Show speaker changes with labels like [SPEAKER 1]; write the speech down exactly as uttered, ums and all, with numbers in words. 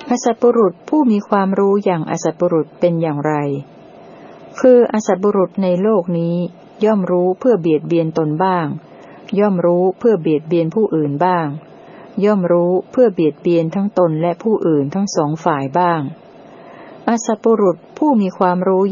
[SPEAKER 1] อสัตบุรุษผู้มีความรู้อย่างอสัตบุรุษเป็นอย่างไรคืออสัตบุรุษในโลกนี้ย่อมรู้เพื่อเบียดเบียนตนบ้างย่อมรู้เพื่อเบียดเบียนผู้อื่นบ้างย่อมรู้เพื่อเบียดเบียนทั้งตนและผู้อื่นทั้งสองฝ่ายบ้างอสัตบุรุษผู้มีความรู้